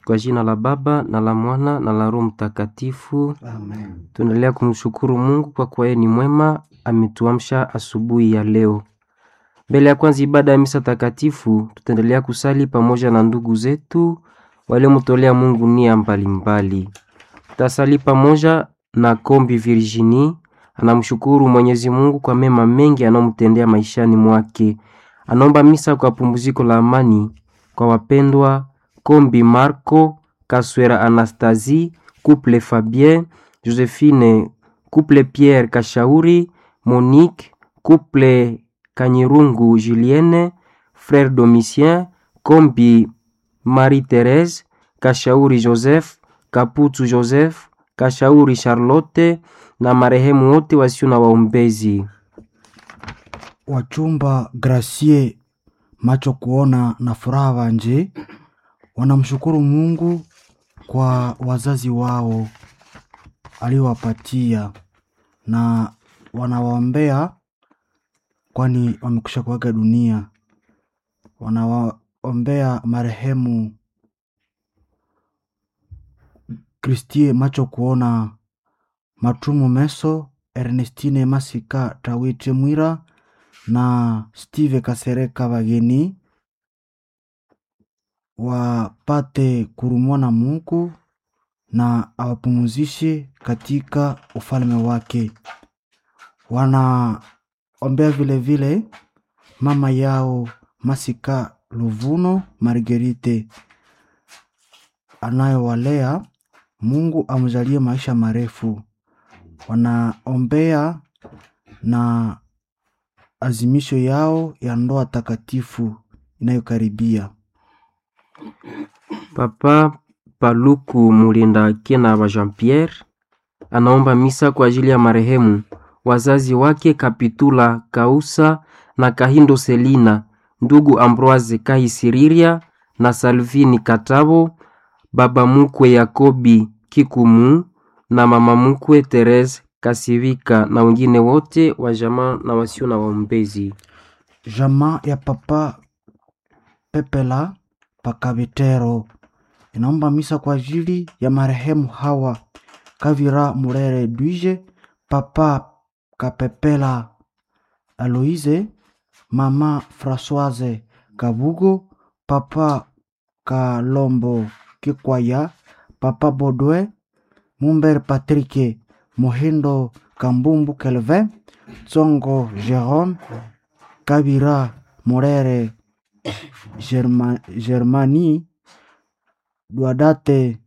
Kwa jina la Baba na la Mwana na la Roho Mtakatifu. Amen. Tunaendelea kumshukuru Mungu kwa kuwa yeye ni mwema, ametuamsha asubuhi ya leo. Mbele ya kwanza ibada ya misa takatifu, tutaendelea kusali pamoja na ndugu zetu waliomtolea Mungu nia mbalimbali. Tutasali pamoja na Kombi Virginie, anamshukuru Mwenyezi Mungu kwa mema mengi anomtendea maishani mwake. Anaomba misa kwa pumziko la amani kwa wapendwa Kombi Marco, Kaswera Anastasie, Couple Fabien, Josephine, Couple Pierre Kashauri, Monique, Couple Kanyirungu Julienne, Frère Domitien, Kombi Marie-Thérèse, Kashauri Joseph, Kaputu Joseph, Kashauri Charlotte na marehemu wote wasio na waombezi. Wachumba Gracie Macho Kuona na Furaha Wanje wanamshukuru Mungu kwa wazazi wao aliowapatia na wanawaombea, kwani wamekusha kuaga dunia. Wanawaombea marehemu Christie Macho Kuona, Matumu Meso, Ernestine Masika Tawite Mwira na Steve Kasereka Bageni wapate kurumwa na Mungu na awapumuzishe katika ufalme wake. Wanaombea vile vile mama yao Masika Luvuno Marguerite anayowalea, Mungu amjalie maisha marefu. Wanaombea na azimisho yao ya ndoa takatifu inayokaribia. Papa Paluku Mulinda Kena wa Jean-Pierre anaomba misa kwa ajili ya marehemu wazazi wake Kapitula Kausa na Kahindo Selina, ndugu Ambroise Kahisiriria na Salvini Katabo, baba mukwe Yakobi Kikumu na mama mukwe Therese Kasivika na wengine wote wa jamaa na wasio na waombezi. Jamaa ya Papa Pepela Pakabitero inaomba misa kwa ajili ya marehemu hawa: Kavira Murere Duije, Papa Kapepela Aloise, Mama Françoise Kabugo, Papa Kalombo Kikwaya, Papa Bodwe Mumber Patrick, Mohindo Kambumbu Kelvin, Tsongo Jerome, Kabira Murere Germani, Duadate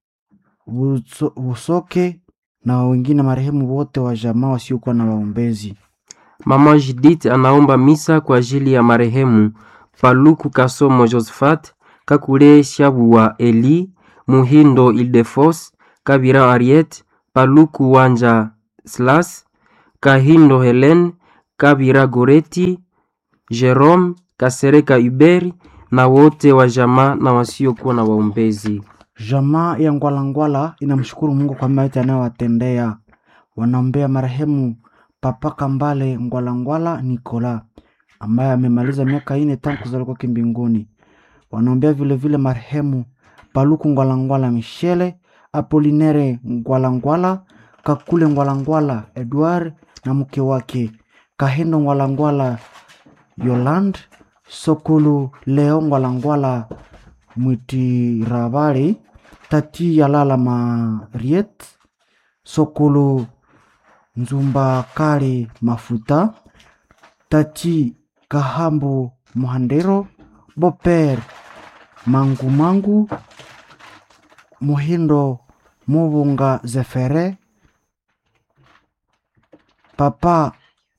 Busoke na wengine marehemu wote wa jamaa wasiokuwa na waombezi. Mama Judith anaomba misa kwa ajili ya marehemu Paluku Kasomo Josephat, Kakule Shabuwa Eli, Muhindo Ildefos, Kabira Ariet, Paluku Wanja Slas, Kahindo Helen, Kabira Goreti, Jerome Kasereka Uberi na wote wa jamaa na wasiokuwa na waombezi. Jamaa ya Ngwalangwala inamshukuru Mungu kwa mema yote anayowatendea. Wanaombea marehemu Papa Kambale Ngwalangwala Nikola ambaye amemaliza miaka 4 tangu kuzaliwa kwake mbinguni. Wanaombea vile vile marehemu Paluku Ngwalangwala Michele, Apolinere Ngwalangwala, Kakule Ngwalangwala Edward na mke wake, Kahendo Ngwalangwala Yolande, Sokulu Leo Ngwalangwala Mwitirabari, Tati Yalala Mariet, Sokulu Nzumba Kali Mafuta, Tati Kahambu Muhandero, Boper Mangu, Muhindo Mubunga Zefere, Papa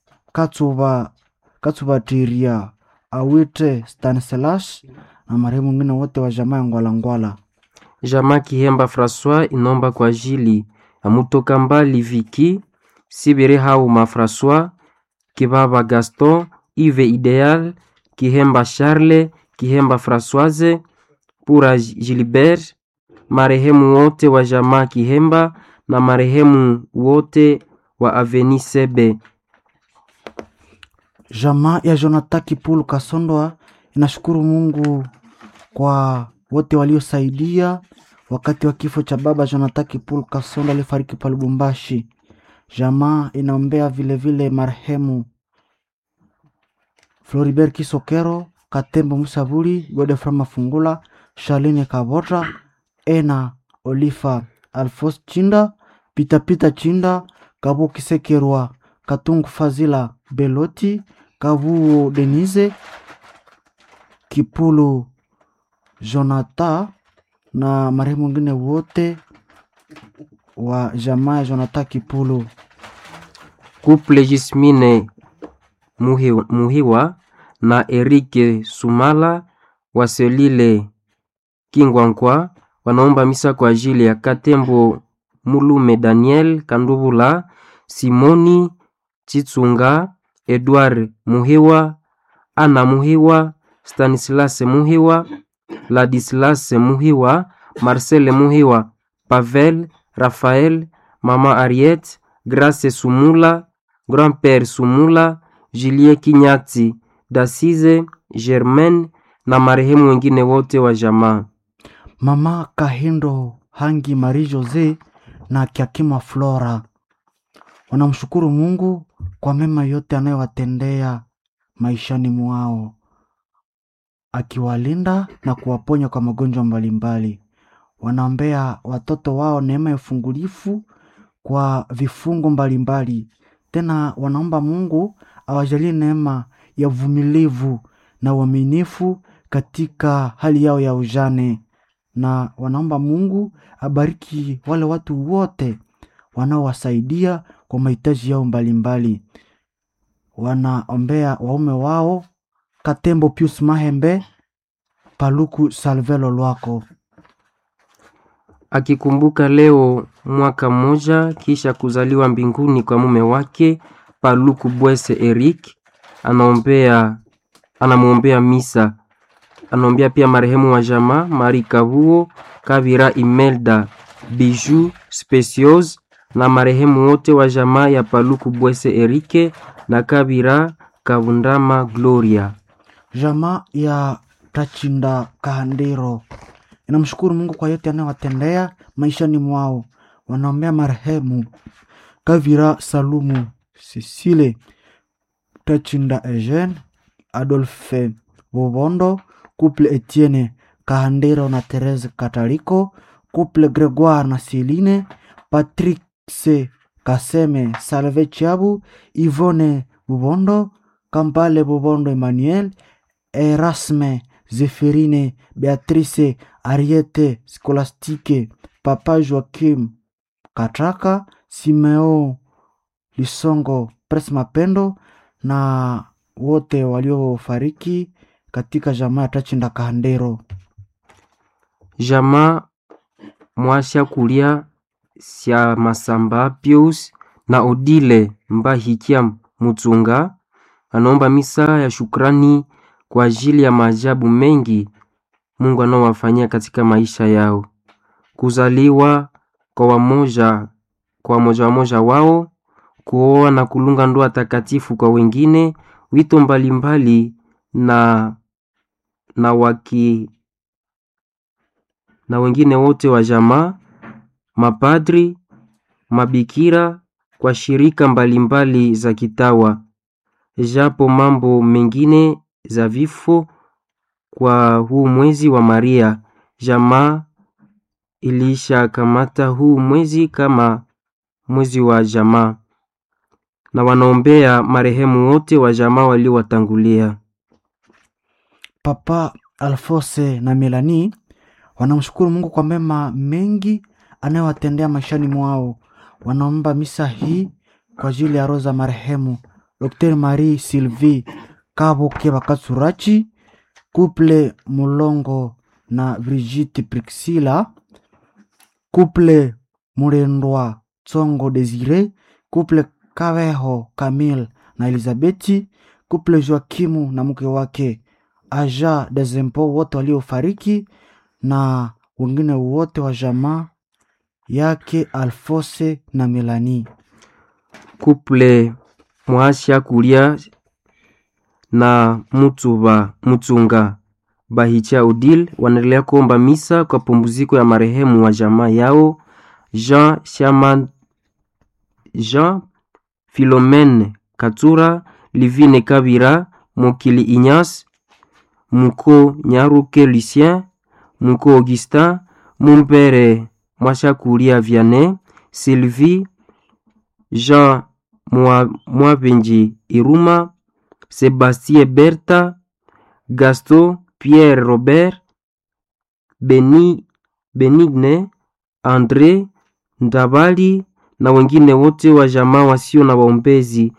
Katsubatiria Awite Stanislas na marehemu wengine wote wa jamaa ya Ngwalangwala. Jamaa Kihemba François inomba kwa ajili ya Mutoka Mbali Viki, Sibere Hauma François, Kibaba Gaston, Yves Ideal, Kihemba Charles, Kihemba Françoise, Pura Gilbert, marehemu wote wa jamaa Kihemba na marehemu wote wa Aveni Sebe. Jamaa ya Jonathan Kipulu Kasondoa inashukuru Mungu kwa wote waliosaidia wakati wa kifo cha baba Jonathan Kipulu Kasonda alifariki pa Lubumbashi. Jamaa inaombea vile vile marehemu Floribert Kisokero, Katembo Musabuli, Godefroid Mafungula, Charlene Kabota, Ena Olifa, Alphonse Chinda, Pita Chinda, Kabo Kisekerwa, Katungu Fazila Beloti, Kavuo Denise, Kipulu Jonathan na marehemu wengine wote wa jamaa ya Jonathan Kipulu. Couple Jismine Muhiwa na Erike Sumala wa Selile Kingwankwa wanaomba misa kwa ajili ya Katembo Mulume Daniel Kandubula, Simoni Chitsunga, Edward Muhiwa, Ana Muhiwa, Stanislas Muhiwa, Ladislas Muhiwa, Marcel Muhiwa, Pavel, Raphael, Mama Ariette, Grace Sumula, Grand-père Sumula, Julien Kinyati, Dasize, Germaine na marehemu wengine wote wa jamaa. Mama Kahindo Hangi Marie Jose na Kiakima Flora wanamshukuru Mungu kwa mema yote anayowatendea maishani mwao, akiwalinda na kuwaponya kwa magonjwa mbalimbali. Wanaombea watoto wao neema ya ufungulifu kwa vifungo mbalimbali. Tena wanaomba Mungu awajalie neema ya uvumilivu na uaminifu katika hali yao ya ujane, na wanaomba Mungu abariki wale watu wote wanaowasaidia kwa mahitaji yao mbalimbali. Wanaombea waume wao Katembo Pius Mahembe, Paluku Salvelo Lwako, akikumbuka leo mwaka mmoja kisha kuzaliwa mbinguni kwa mume wake Paluku Bwese Eric. Anamuombea misa. Anaombea pia marehemu wa jamaa Marie Kabuo, Kabira Imelda, Bijou Specios na marehemu wote wa jamaa ya Paluku Bwese Erike na Kabira Kavundama Gloria. Jamaa ya Tachinda Kahandiro inamshukuru Mungu kwa yote anayowatendea maishani mwao. Wanaombea marehemu Kavira Salumu, Cecile Tachinda Eugene, Adolphe Bobondo, couple Etienne Kahandiro na Therese Kataliko, couple Gregoire na Celine, Patrick C. Kaseme, Salve Chiabu, Yvonne Bobondo, Kampale Bobondo Emmanuel, Erasme Zephirine, Beatrice Ariete Scolastique, Papa Joachim Katraka, Simeo Lisongo Pres Mapendo na wote waliofariki katika jamaa ya Tachinda Kahandero. Jamaa Mwasha Kulia Sia Masamba Pius na Odile Mbahikia Mutsunga anaomba misa ya shukrani kwa ajili ya maajabu mengi Mungu anawafanyia katika maisha yao. Kuzaliwa kwa wamoja wao, kuoa na kulunga ndoa takatifu kwa wengine, wito mbalimbali na wengine wote wa jamaa, mapadri, mabikira kwa shirika mbalimbali za kitawa. Japo mambo mengine za vifo kwa huu mwezi wa Maria, jamaa ilisha kamata huu mwezi kama mwezi wa jamaa, na wanaombea marehemu wote wa jamaa waliowatangulia. Papa Alphonse na Melanie wanamshukuru Mungu kwa mema mengi anayowatendea maishani mwao. Wanaomba misa hii kwa ajili ya roza marehemu Dr. Marie Sylvie Kabo Keba Katsurachi, couple Mulongo na Brigitte Prixila, couple Murendwa Tsongo Desire, couple Kaveho Camille na Elizabeti, couple Joakimu na mke wake Aja Dezempo, wote waliofariki na wengine wote wa jamaa yake Alphonse na Melanie. Couple Mwasha Kulia na Mutsunga Bahicha Odile wanaendelea kuomba misa kwa pumziko ya marehemu wa jamaa yao Jean Philomene Katura, Livine Kabira, Mokili Ignace, Muko Nyaruke Lucien, Muko Augustin, Mumpere Mwashakulia Vianney, Sylvie, Jean Mwabenji Iruma, Sébastien Berta, Gaston, Pierre Robert, Benigne, André Ndabali na wengine wote wa jamaa wasio na waombezi.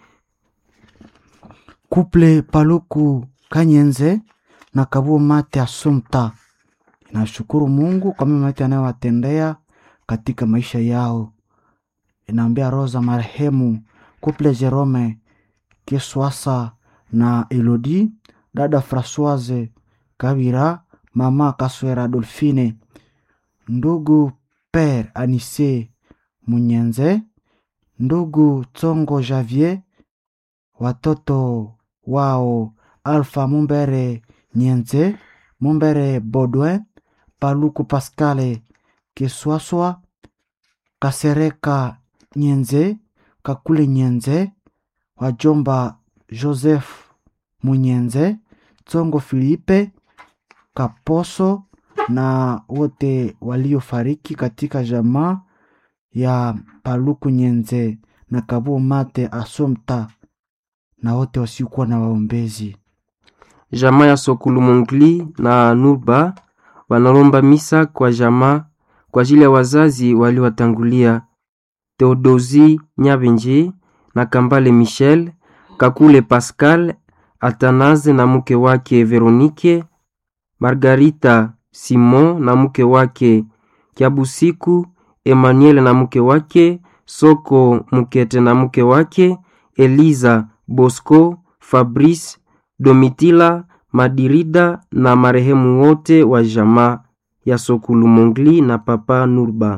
Kuple Paluku Kanyenze na Kabuo Mate Assumpta inashukuru Mungu kwa mema yote anayowatendea katika maisha yao. Inaambia roza marehemu Kuple Jerome Kiswasa na Elodie, dada Françoise Kabira, mama Kaswera Dolphine, ndugu Père Anise Munyenze, ndugu Tsongo Javier, watoto wao Alpha Mumbere Nyenze, Mumbere Baudouin, Paluku Pascale Kiswaswa, Kasereka Nyenze, Kakule Nyenze, wajomba Joseph Munyenze, Tsongo Filipe Kaposo na wote waliofariki katika jamaa ya Paluku Nyenze na Kabuo Mate Assumpta na wote wasiokuwa na waombezi. Jamaa ya Sokulu Mongli na Nurba wanalomba misa kwa jamaa kwa ajili ya wazazi waliowatangulia Theodosi Nyabenji na Kambale Michel, Kakule Pascal, Atanaze na mke wake Veronique, Margarita Simon na mke wake Kiabusiku, Emmanuel na mke wake, Soko Mukete na mke wake, Eliza Bosco, Fabrice, Domitila, Madirida na marehemu wote wa jamaa ya Sokulu Mongli na Papa Nurba.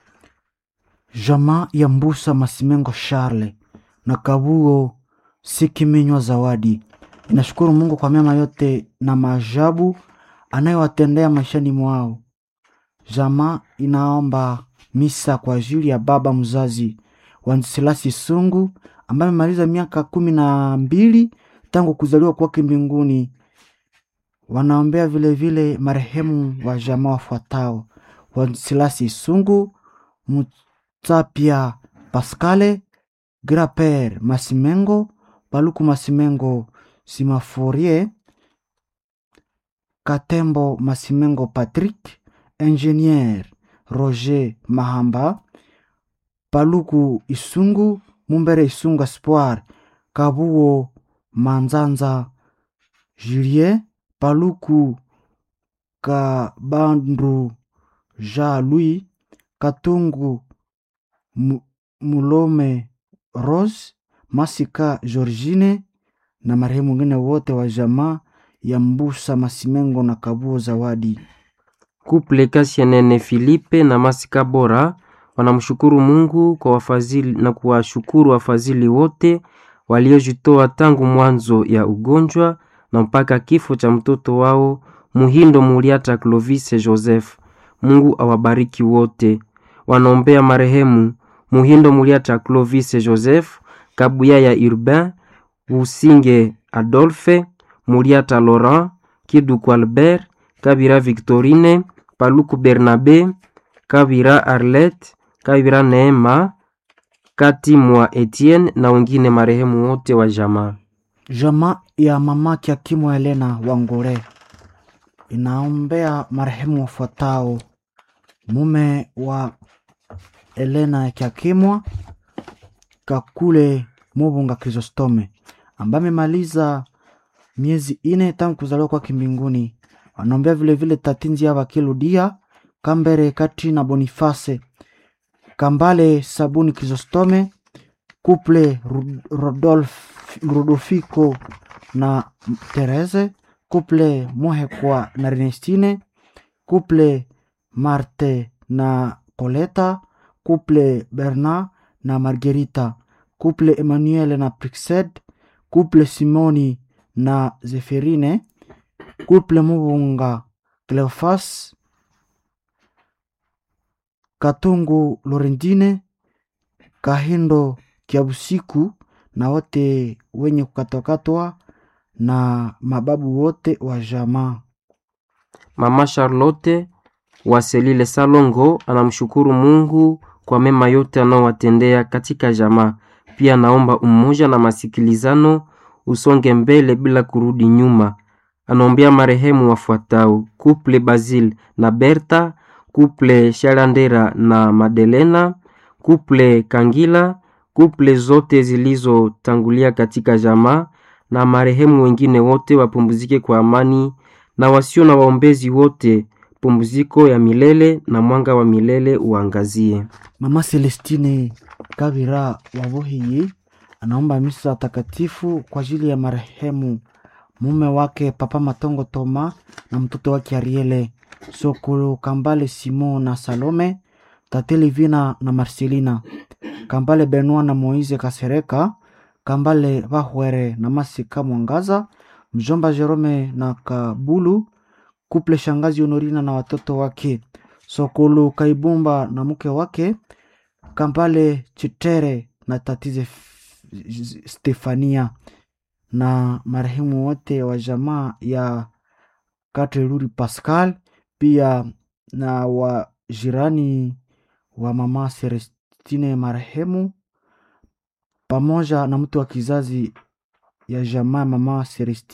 Jamaa ya Mbusa Masimengo Charles na Kabuo Sikimenywa Zawadi inashukuru Mungu kwa mema yote na maajabu anayowatendea maishani mwao. Jamaa inaomba misa kwa ajili ya baba mzazi Wansilasi Sungu ambaye amemaliza miaka 12 tangu kuzaliwa kwake mbinguni. Wanaombea vile vile marehemu wa jamaa wafuatao: Wansilasi Sungu, Mutsapia Pascale, Graper Masimengo, Paluku Masimengo Simaforie, Katembo Masimengo Patrick, Ingenier Roger Mahamba, Paluku Isungu, Mumbere Isungu Espoir, Kabuo Manzanza Julien, Paluku Kabandru Jean-Louis, Katungu Mulome Rose, Masika Georgine na marehemu wengine wote wa jamaa ya Mbusa Masimengo na Kabuo Zawadi. Kuple Kasianene Filipe na Masika Bora wanamshukuru Mungu kwa wafadhili na kuwashukuru wafadhili wote waliojitoa tangu mwanzo ya ugonjwa na mpaka kifo cha mtoto wao Muhindo Muliata Clovis Joseph. Mungu awabariki wote. Wanaombea marehemu Muhindo Muliata Clovis Joseph, Kabuya ya Urbain, Usinge Adolphe, Muliata Laurent, Kiduku Albert, Kabira Victorine, Paluku Bernabe, Kabira Arlette, Kabira Neema, Katimwa Etienne na wengine marehemu wote wa jamaa. Jamaa ya mama Kiakimwa Elena Wangore inaombea marehemu wafuatao: mume wa Elena Kiakimwa, Kakule Mubunga Chrysostome ambaye amemaliza miezi 4 tangu kuzaliwa kwake mbinguni. Wanaombea vile vile tatinzi ya Bakiludia, Kambere Kati na Boniface, Kambale Sabuni Chrysostome, Couple Rodolfico na Therese, Couple Mohekwa na Ernestine, Couple Marte na Coleta, Couple Bernard na Margarita, Couple Emmanuel na Prixed, Couple Simoni na Zeferine, Couple Mubunga Cleofas Katungu Lorentine Kahindo Kiabusiku na wote wenye kukatwakatwa na mababu wote wa jamaa. Mama Charlotte wa Selile Salongo anamshukuru Mungu kwa mema yote anaowatendea katika jamaa. Pia naomba umoja na masikilizano usonge mbele bila kurudi nyuma. Anaombea marehemu wafuatao: Couple Basil na Berta, Couple Shalandera na Madelena, Couple Kangila, couple zote zilizotangulia katika jamaa, na marehemu wengine wote wapumzike kwa amani, na wasio na waombezi wote pumziko ya milele na mwanga wa milele uangazie. Mama Celestine Kabira Wabohiyi anaomba misa takatifu kwa ajili ya marehemu mume wake Papa Matongo Toma na mtoto wake Ariele Sokolo Kambale Simon na Salome, Tate Livina na Marcelina, Kambale Benoit na Moise Kasereka, Kambale Bahwere na Masika Mwangaza, mjomba Jerome na Kabulu, couple shangazi Honorina na watoto wake, Sokolo Kaibumba na mke wake, Kambale Chitere na tatize Stefania, na marehemu wote wa jamaa ya Kateruri Pascal, pia na wa jirani wa mama Celestine marehemu, pamoja na mtu wa kizazi ya jamaa mama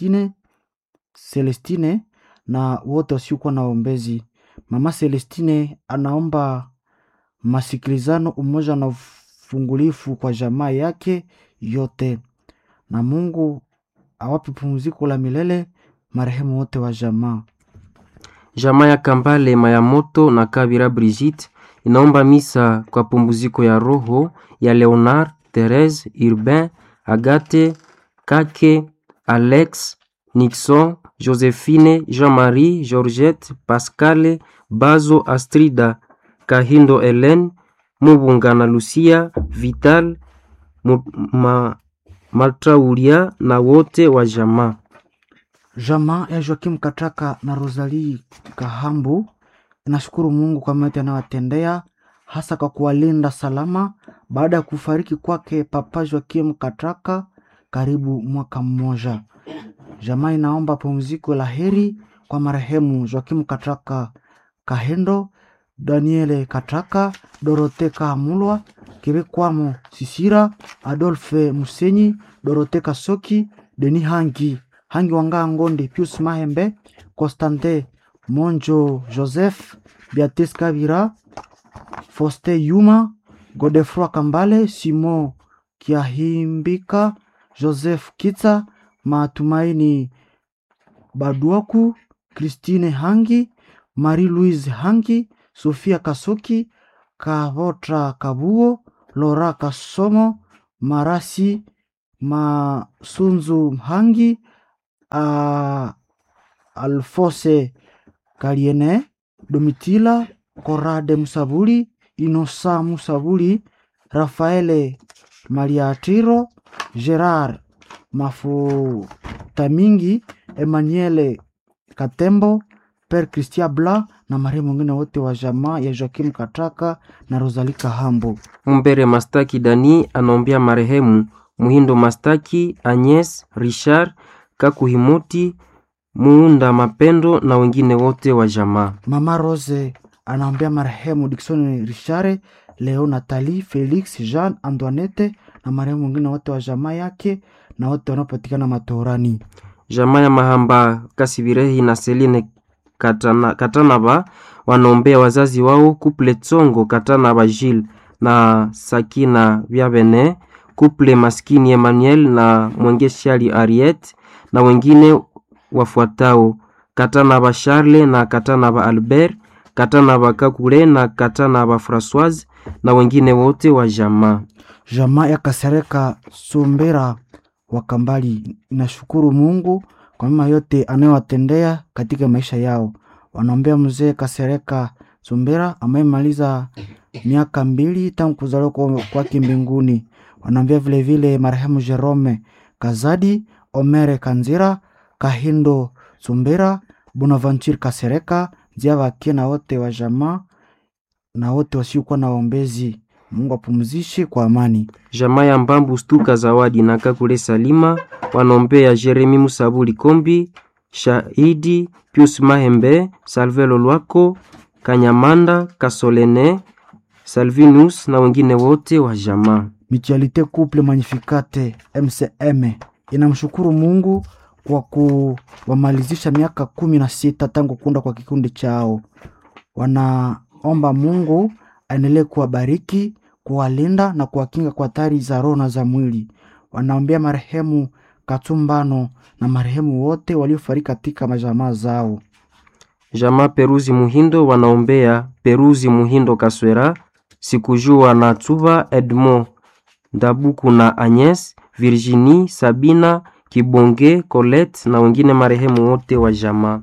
Celestine na wote wasiokuwa na ombezi. Mama Celestine anaomba masikilizano, umoja na ufungulifu kwa jamaa yake yote, na Mungu awape pumziko la milele marehemu wote wa jamaa. Jamaa ya Kambale Mayamoto na Kabira Brigitte inaomba misa kwa pumziko ya roho ya Leonard, Therese, Urbain, Agathe, Kake, Alex, Nixon, Josephine, Jean-Marie, Georgette, Pascale, Bazo, Astrida, Kahindo, Hélène, Mubunga na Lucia, Vital, Maltraulia na wote wa jamaa. Jamaa ya Joakim Kataka na Rosalie Kahambu inashukuru Mungu kwa mema anayowatendea, hasa kwa kuwalinda salama baada ya kufariki kwake Papa Joakim Kataka karibu mwaka mmoja. Jamaa inaomba pumziko la heri kwa marehemu Joakim Kataka Kahendo, Daniele Kataka, Dorote Kahamulwa, Kibekwamo Sisira, Adolphe Musenyi, Dorote Kasoki, Deni Hangi Wanga Ngonde, Pius Mahembe, Constantin Monjo Joseph, Beatrice Kabira, Foste Yuma, Godefroy Kambale, Simon Kiahimbika, Joseph Kitsa, Matumaini Baduaku, Christine Hangi, Marie-Louise Hangi, Sofia Kasoki, Kavotra Kabuo, Laura Kasomo, Marasi Masunzu Hangi, Alfose Kaliene, Domitila Korade Musabuli, Inosa Musabuli, Rafaele Mariatiro, Gerard Mafutamingi, Emmanuel Katembo, Père Christian Bla na marehemu wengine wote wa jamaa ya Joakim Kataka na Rosalie Kahambo. Mumbere Mastaki Dani anaombea marehemu Muhindo Mastaki, Agnes, Richard, Kakuhimuti, Muunda Mapendo na wengine wote wa jamaa. Mama Rose anaombea marehemu Dickson Richard, Leo Nathalie, Felix, Jean, Antoinette na marehemu wengine wote wa jamaa yake na wote wanaopatikana matorani. Jamaa ya Mahamba Kasibirehi na Celine Katanaba wanaombea wazazi wao Couple Tsongo Katanaba Gilles na Sakina Vyabene, Couple Maskini Emmanuel na Mwengeshali Ariette na wengine wafuatao: Katanaba Charles na Katanaba Albert, Katanaba Kakule na Katanaba Françoise na wengine wote wa jamaa. Jamaa ya Kasereka Sombera wa Kambali inashukuru Mungu kwa mema yote anayowatendea katika maisha yao. Wanaombea mzee Kasereka Sombera amemaliza miaka 2 tangu kuzaliwa kwake mbinguni. Wanaombea vile vile marehemu Jerome Kazadi, Omere Kanzira, Kahindo Sumbera, Bonaventure Kasereka, Diabake na wote wa jamaa na wote wasiokuwa na waombezi. Mungu apumzishe kwa amani. Jamaa ya Mbambu Stuka Zawadi na Kakule Salima wanaombea Jeremi Musabuli Kombi, Shahidi Pius Mahembe, Salvelo Lwako, Kanyamanda Kasolene, Salvinus na wengine wote wa jamaa. Mutualité Couple Magnificate MCM inamshukuru Mungu kwa kuwamalizisha miaka 16 tangu kuunda kwa kikundi chao. Wanaomba Mungu aendelee kuwabariki, kuwalinda na kuwakinga kwa hatari za roho na za mwili. Wanaombea marehemu Katumbano na marehemu wote waliofariki katika majamaa zao. Jamaa Peruzi Muhindo wanaombea Peruzi Muhindo Kaswera, Sikujua na Tuba Edmond Ndabuku na Agnes, Virginie, Sabina, Kibonge, Colette na wengine marehemu wote wa jamaa.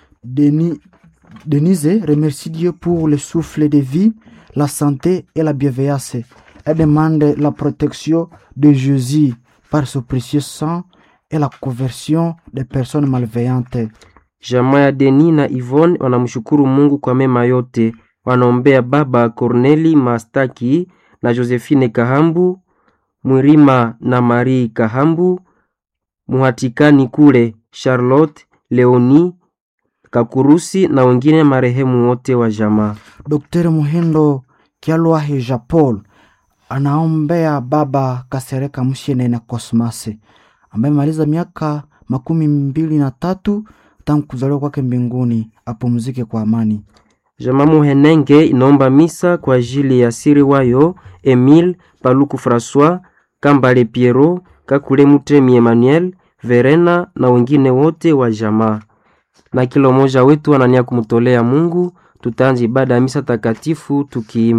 Denise remercie Dieu pour le souffle de vie, la santé et la bienveillance. Elle demande la protection de Jésus par son précieux sang et la conversion des personnes malveillantes. Jamaa ya Deni na Yvonne wanamshukuru Mungu kwa mema yote. Wanaombea baba Corneli Mastaki na Josephine Kahambu, Mwirima na Marie Kahambu, Muhatikani kule Charlotte, Leoni Kakurusi na wengine marehemu wote wa jamaa. Dr. Muhindo Kialwahi Japol anaombea baba Kasereka Mshene na Kosmase ambaye maliza miaka 23 tangu kuzaliwa kwake mbinguni, apumzike kwa amani. Jamaa Muhenenge inaomba misa kwa ajili ya siri wayo Emile Paluku François, Kambale Piero, Kakule Mutremi Emmanuel, Verena na wengine wote wa jamaa. Na kila mmoja wetu anania kumtolea Mungu. Tutaanza ibada ya misa takatifu tukiimba.